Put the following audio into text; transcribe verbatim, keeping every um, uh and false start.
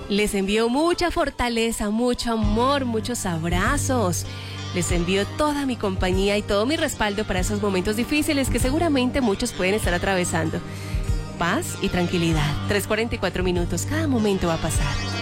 Les envío mucha fortaleza, mucho amor, muchos abrazos. Les envío toda mi compañía y todo mi respaldo para esos momentos difíciles que seguramente muchos pueden estar atravesando. Paz y tranquilidad. tres cuarenta y cuatro minutos. Cada momento va a pasar.